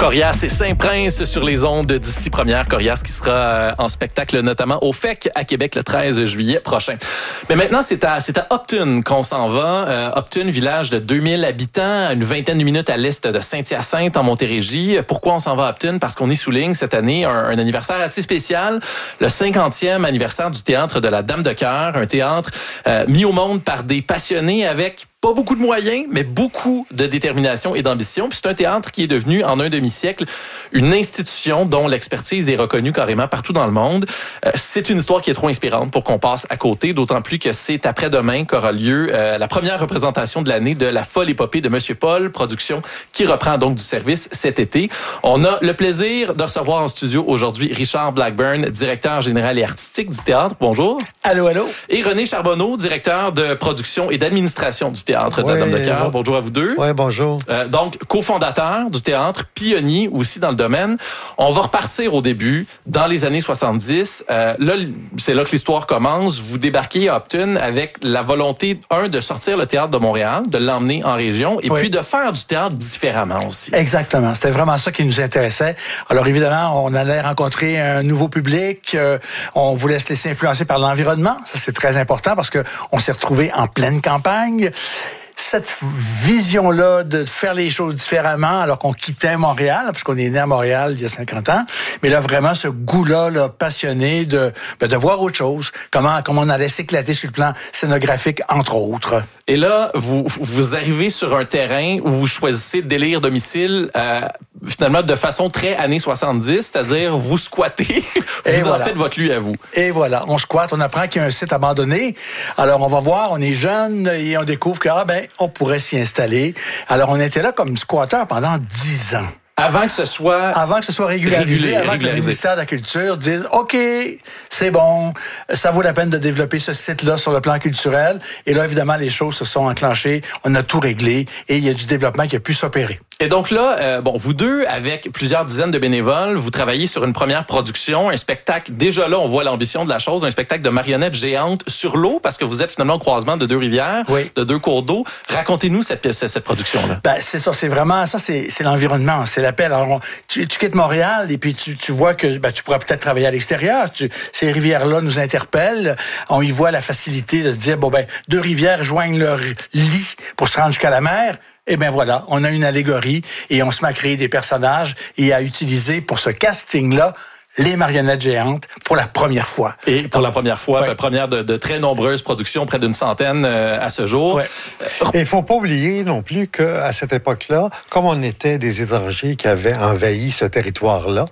Corias et Saint-Prince sur les ondes d'ici première. Corias qui sera en spectacle notamment au FEC à Québec le 13 juillet prochain. Mais maintenant, c'est à Upton qu'on s'en va. Upton, village de 2000 habitants, une vingtaine de minutes à l'est de Saint-Hyacinthe en Montérégie. Pourquoi on s'en va à Upton? Parce qu'on y souligne cette année un anniversaire assez spécial, le 50e anniversaire du théâtre de la Dame de Cœur, un théâtre mis au monde par des passionnés avec pas beaucoup de moyens, mais beaucoup de détermination et d'ambition. Puis c'est un théâtre qui est devenu, en un demi-siècle, une institution dont l'expertise est reconnue carrément partout dans le monde. C'est une histoire qui est trop inspirante pour qu'on passe à côté, d'autant plus que c'est après-demain qu'aura lieu la première représentation de l'année de La folle épopée de Monsieur Paul, production qui reprend donc du service cet été. On a le plaisir de recevoir en studio aujourd'hui Richard Blackburn, directeur général et artistique du théâtre. Bonjour. Allô, allô. Et René Charbonneau, directeur de production et d'administration du théâtre de la Dame de Cœur. Bonjour à vous deux. Oui, bonjour. Donc, cofondateur du théâtre, pionnier aussi dans le domaine. On va repartir au début, dans les années 70. Là, c'est là que l'histoire commence. Vous débarquez à Upton avec la volonté, de sortir le théâtre de Montréal, de l'emmener en région, et puis de faire du théâtre différemment aussi. Exactement. C'était vraiment ça qui nous intéressait. Alors, évidemment, on allait rencontrer un nouveau public. On voulait se laisser influencer par l'environnement. Ça, c'est très important parce que on s'est retrouvé en pleine campagne. Cette vision-là de faire les choses différemment alors qu'on quittait Montréal, parce qu'on est né à Montréal il y a 50 ans, mais là, vraiment, ce goût-là, passionné de voir autre chose, comment on allait s'éclater sur le plan scénographique, entre autres. Et là, vous arrivez sur un terrain où vous choisissez d'élire domicile, finalement, de façon très années 70, c'est-à-dire vous squattez, vous en faites votre lieu à vous. Et voilà, on squatte, on apprend qu'il y a un site abandonné. Alors, on va voir, on est jeune et on découvre que, on pourrait s'y installer. Alors, on était là comme squatter pendant 10 ans. Avant que ce soit régularisé, avant que le ministère de la Culture dise « OK, c'est bon, ça vaut la peine de développer ce site-là sur le plan culturel. » Et là, évidemment, les choses se sont enclenchées, on a tout réglé et il y a du développement qui a pu s'opérer. Et donc là, vous deux, avec plusieurs dizaines de bénévoles, vous travaillez sur une première production, un spectacle. Déjà là, on voit l'ambition de la chose, un spectacle de marionnettes géantes sur l'eau, parce que vous êtes finalement au croisement de deux rivières, de deux cours d'eau. Racontez-nous cette production-là. C'est ça, c'est vraiment ça, c'est l'environnement, c'est l'appel. Alors, tu quittes Montréal et puis tu vois que tu pourras peut-être travailler à l'extérieur. Ces rivières-là nous interpellent. On y voit la facilité de se dire, deux rivières joignent leur lit pour se rendre jusqu'à la mer. Eh bien voilà, on a une allégorie et on se met à créer des personnages et à utiliser pour ce casting-là les marionnettes géantes pour la première fois. Et pour la première fois, première de très nombreuses productions, près d'une centaine à ce jour. Et il faut pas oublier non plus qu'à cette époque-là, comme on était des étrangers qui avaient envahi ce territoire-là,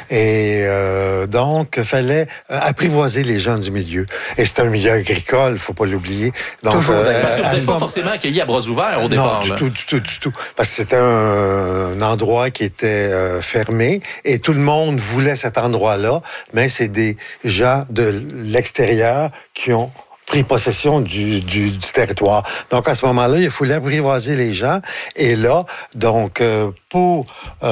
et donc, il fallait apprivoiser les gens du milieu. Et c'était un milieu agricole, faut pas l'oublier. Donc, toujours, parce que vous n'êtes pas forcément accueillis à bras ouverts au départ. Non, du tout. Parce que c'était un endroit qui était fermé, et tout le monde voulait cet endroit-là, mais c'est des gens de l'extérieur qui ont pris possession du territoire. Donc, à ce moment-là, il fallait apprivoiser les gens. Et là, donc, pour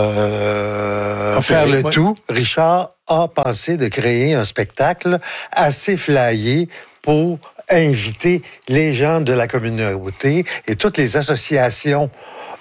faire le tout, Richard a pensé de créer un spectacle assez flyé pour inviter les gens de la communauté et toutes les associations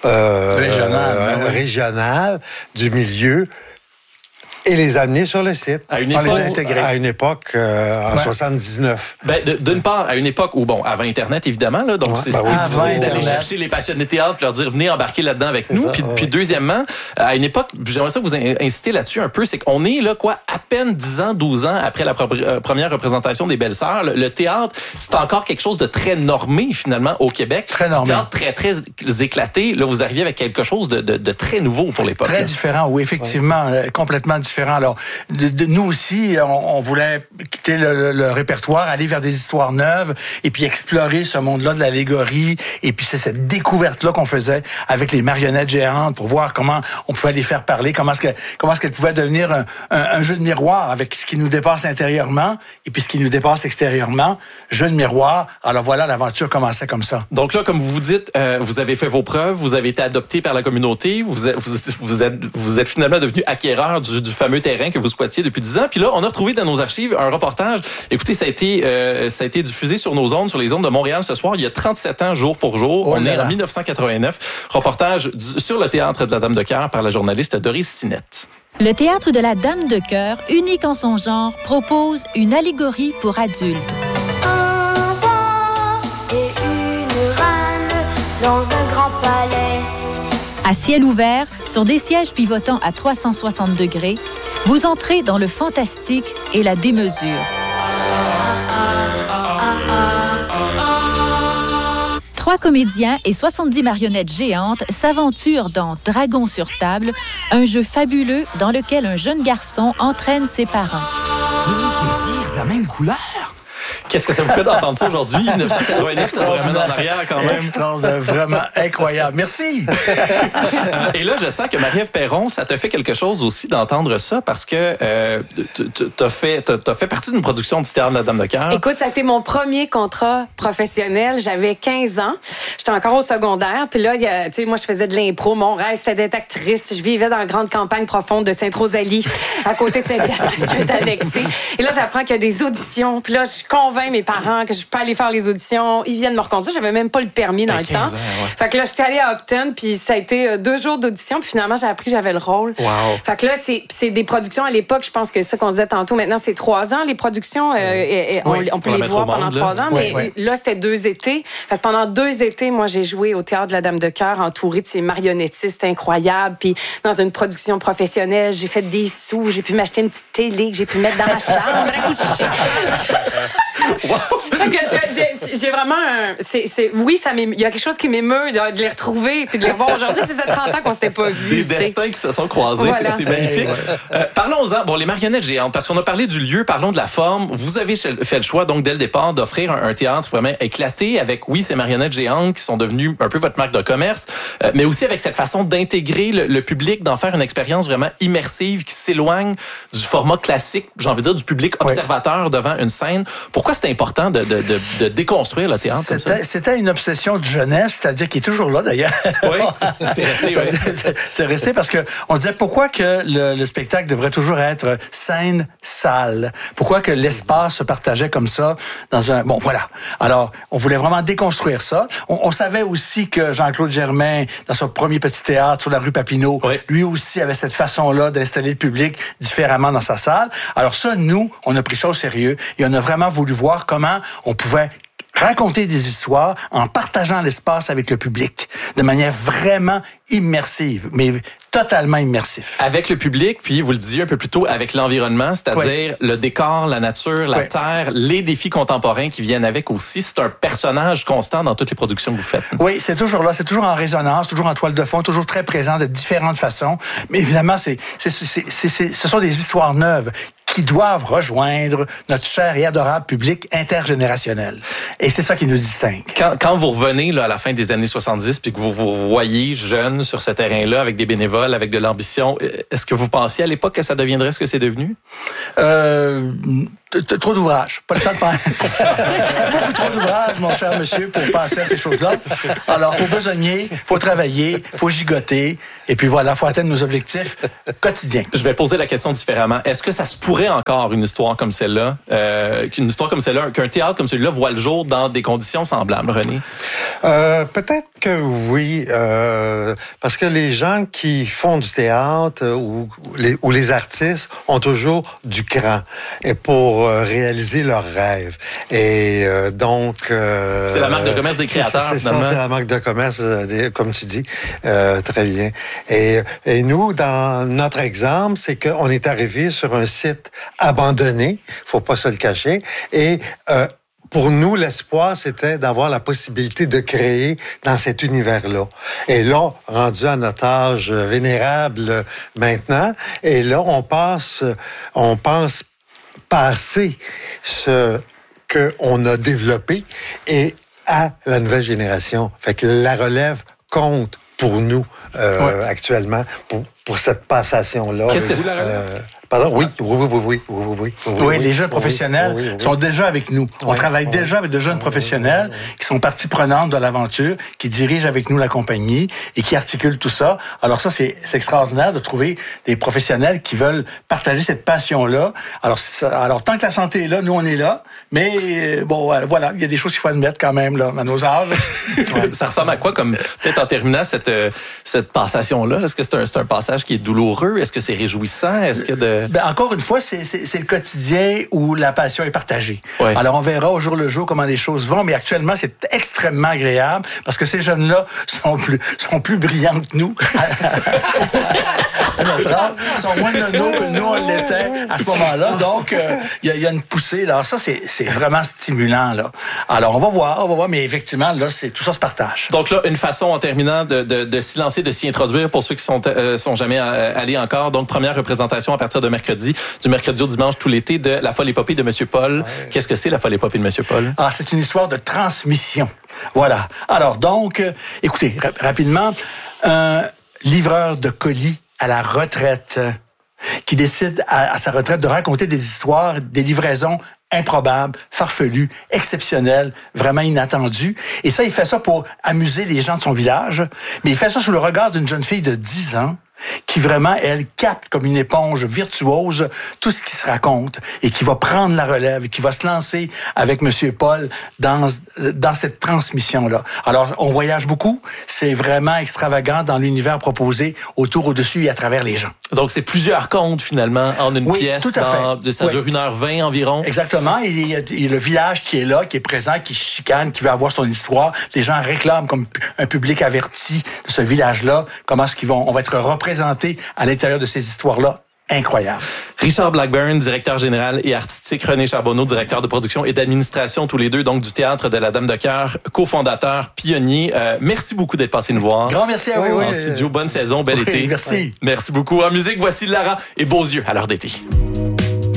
régionales du milieu et les amener sur le site. À une époque, en 79. D'une part, à une époque où, avant Internet, évidemment, là, donc c'est difficile d'aller chercher les passionnés de théâtre et leur dire, venez embarquer là-dedans avec nous. Puis deuxièmement, à une époque, j'aimerais ça que vous incitez là-dessus un peu, c'est qu'on est là, à peine 10 ans, 12 ans après la première représentation des Belles-Sœurs. Le théâtre, c'est encore quelque chose de très normé, finalement, au Québec. Très normé. Très, très éclaté. Là, vous arrivez avec quelque chose de très nouveau pour l'époque. Très différent, oui, effectivement, complètement différent. Alors, nous aussi, on voulait quitter le répertoire, aller vers des histoires neuves et puis explorer ce monde-là de l'allégorie. Et puis, c'est cette découverte-là qu'on faisait avec les marionnettes géantes pour voir comment on pouvait les faire parler, comment est-ce qu'elles pouvaient devenir un jeu de miroir avec ce qui nous dépasse intérieurement et puis ce qui nous dépasse extérieurement. Jeu de miroir. Alors voilà, l'aventure commençait comme ça. Donc là, comme vous dites, vous avez fait vos preuves, vous avez été adopté par la communauté, vous êtes finalement devenu acquéreur du fameux terrain que vous squattiez depuis 10 ans. Puis là, on a retrouvé dans nos archives un reportage. Écoutez, ça a été diffusé sur nos ondes, sur les ondes de Montréal ce soir, il y a 37 ans, jour pour jour. On est en 1989. Reportage sur le théâtre de la Dame de Cœur par la journaliste Doris Sinette. Le théâtre de la Dame de Cœur, unique en son genre, propose une allégorie pour adultes. Un roi et une reine dans un grand palais. À ciel ouvert, sur des sièges pivotants à 360 degrés, vous entrez dans le fantastique et la démesure. 3 comédiens et 70 marionnettes géantes s'aventurent dans Dragon sur table, un jeu fabuleux dans lequel un jeune garçon entraîne ses parents. Deux désirs de la même couleur? Qu'est-ce que ça vous fait d'entendre ça aujourd'hui? 1989, ça vous ramène en arrière quand même. Extraordinaire, vraiment incroyable. Merci! Et là, je sens que Marie-Ève Perron, ça te fait quelque chose aussi d'entendre ça parce que t'as fait partie d'une production du Théâtre de la Dame de Cœur. Écoute, ça a été mon premier contrat professionnel. J'avais 15 ans. J'étais encore au secondaire. Puis là, tu sais, moi, je faisais de l'impro. Mon rêve, c'était d'être actrice. Je vivais dans la grande campagne profonde de Sainte-Rosalie, à côté de Saint-Hyacinthe, qui est annexée. Et là, j'apprends qu'il y a des auditions. Puis là, je convainc mes parents que je peux aller faire les auditions. Ils viennent me reconduire. J'avais même pas le permis dans le temps. Ans, ouais. Fait que là, j'étais allée à Upton, puis ça a été 2 jours d'audition. Puis finalement, j'ai appris que j'avais le rôle. Wow. Fait que là, c'est des productions à l'époque. Je pense que c'est ça qu'on disait tantôt. Maintenant, c'est 3 ans, les productions. On peut les voir pendant 3 ans. Mais là, c'était 2 étés. Fait que pendant 2 étés, moi, j'ai joué au Théâtre de la Dame de Cœur, entourée de ces marionnettistes incroyables. Puis dans une production professionnelle, j'ai fait des sous. J'ai pu m'acheter une petite télé que j'ai pu mettre dans ma chambre à coucher. J'ai vraiment oui, il y a quelque chose qui m'émeut de les retrouver puis de les revoir aujourd'hui. C'est ça 30 ans qu'on s'était pas vus. Des destins qui se sont croisés, voilà. C'est magnifique. Parlons-en, bon, les marionnettes géantes, parce qu'on a parlé du lieu, parlons de la forme. Vous avez fait le choix, donc, dès le départ, d'offrir un théâtre vraiment éclaté avec, oui, ces marionnettes géantes qui sont devenues un peu votre marque de commerce, mais aussi avec cette façon d'intégrer le public, d'en faire une expérience vraiment immersive qui s'éloigne du format classique, j'ai envie de dire, du public observateur devant une scène. Pourquoi c'est important de déconstruire le théâtre comme ça? C'était une obsession de jeunesse, c'est-à-dire qui est toujours là d'ailleurs. Oui, c'est resté. Oui. C'est resté parce que on se disait pourquoi que le spectacle devrait toujours être scène-salle. Pourquoi que l'espace se partageait comme ça dans un... Bon, voilà. Alors, on voulait vraiment déconstruire ça. On savait aussi que Jean-Claude Germain, dans son premier petit théâtre sur la rue Papineau, lui aussi avait cette façon-là d'installer le public différemment dans sa salle. Alors ça, nous, on a pris ça au sérieux et on a vraiment voulu voir comment on pouvait raconter des histoires en partageant l'espace avec le public de manière vraiment immersive, mais totalement immersif. Avec le public, puis vous le disiez un peu plus tôt, avec l'environnement, c'est-à-dire le décor, la nature, la terre, les défis contemporains qui viennent avec aussi. C'est un personnage constant dans toutes les productions que vous faites. Oui, c'est toujours là, c'est toujours en résonance, toujours en toile de fond, toujours très présent de différentes façons. Mais évidemment, ce sont des histoires neuves qui doivent rejoindre notre cher et adorable public intergénérationnel. Et c'est ça qui nous distingue. Quand vous revenez là, à la fin des années 70 puis que vous vous voyez jeune sur ce terrain-là avec des bénévoles, avec de l'ambition, est-ce que vous pensiez à l'époque que ça deviendrait ce que c'est devenu? Trop d'ouvrages. Pas le temps de faire. Beaucoup trop d'ouvrages, mon cher monsieur, pour penser à ces choses-là. Alors, faut besogner, faut travailler, faut gigoter. Et puis voilà, faut atteindre nos objectifs quotidiens. Je vais poser la question différemment. Est-ce que ça se pourrait encore une histoire comme celle-là, qu'un théâtre comme celui-là voit le jour dans des conditions semblables, René? Peut-être que oui, parce que les gens qui font du théâtre ou les artistes ont toujours du cran et pour réaliser leurs rêves. Et donc... c'est la marque de commerce des créateurs, finalement. C'est la marque de commerce, comme tu dis, très bien. Et nous, dans notre exemple, c'est qu'on est arrivé sur un site abandonné, faut pas se le cacher, et pour nous, l'espoir, c'était d'avoir la possibilité de créer dans cet univers-là. Et là, rendu à notre âge vénérable maintenant, et là, on pense passer ce qu'on a développé et à la nouvelle génération. Fait que la relève compte pour nous actuellement, pour cette passation-là. Qu'est-ce que Pardon, oui. Oui, les jeunes professionnels sont déjà avec nous. On travaille déjà avec de jeunes professionnels qui sont partie prenante de l'aventure, qui dirigent avec nous la compagnie et qui articulent tout ça. Alors ça, c'est extraordinaire de trouver des professionnels qui veulent partager cette passion-là. Alors tant que la santé est là, nous, on est là. Mais bon, voilà, il y a des choses qu'il faut admettre quand même là, à nos âges. Ça ressemble à quoi, comme peut-être en terminant cette passation-là? Est-ce que c'est un passage qui est douloureux? Est-ce que c'est réjouissant? Est-ce que encore une fois, c'est le quotidien où la passion est partagée. Ouais. Alors, on verra au jour le jour comment les choses vont, mais actuellement, c'est extrêmement agréable parce que ces jeunes-là sont plus brillants que nous. À notre âge, sont moins nonos que nous, on l'était à ce moment-là. Donc, il y a une poussée. Alors, ça, c'est vraiment stimulant, là. Alors, on va voir, mais effectivement, là, tout ça se partage. Donc là, une façon, en terminant, de s'y lancer, de s'y introduire pour ceux qui sont jamais allés encore. Donc, première représentation à partir de mercredi, du mercredi au dimanche tout l'été, de La Folle Épopée de Monsieur Paul. Ouais. Qu'est-ce que c'est, La Folle Épopée de Monsieur Paul? Ah, c'est une histoire de transmission. Voilà. Alors, donc, écoutez, rapidement, un livreur de colis à la retraite qui décide à sa retraite de raconter des histoires, des livraisons improbables, farfelues, exceptionnelles, vraiment inattendues. Et ça, il fait ça pour amuser les gens de son village, mais il fait ça sous le regard d'une jeune fille de 10 ans qui vraiment, elle, capte comme une éponge virtuose tout ce qui se raconte et qui va prendre la relève et qui va se lancer avec M. Paul dans cette transmission-là. Alors, on voyage beaucoup. C'est vraiment extravagant dans l'univers proposé autour, au-dessus et à travers les gens. Donc, c'est plusieurs contes, finalement, en une pièce. Tout à fait. Ça dure 1h20 environ. Exactement. Et il y a le village qui est là, qui est présent, qui chicane, qui veut avoir son histoire. Les gens réclament comme un public averti de ce village-là. Comment est-ce on va être représenté à l'intérieur de ces histoires-là. Incroyable. Richard Blackburn, directeur général et artistique, René Charbonneau, directeur de production et d'administration, tous les deux, donc du Théâtre de la Dame de Cœur, cofondateur, pionnier. Merci beaucoup d'être passé nous voir. Grand merci à vous. En studio, bonne saison, bel été. Merci. Merci beaucoup. En musique, voici Lara et Beaux yeux à l'heure d'été.